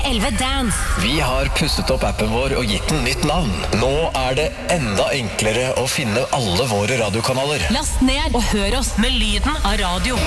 11 Dance. Vi har pusset opp appen vår og gitt den nytt navn. Nå er det enda enklere å finne alle våre radiokanaler. Last ned og hør oss med lyden av radio.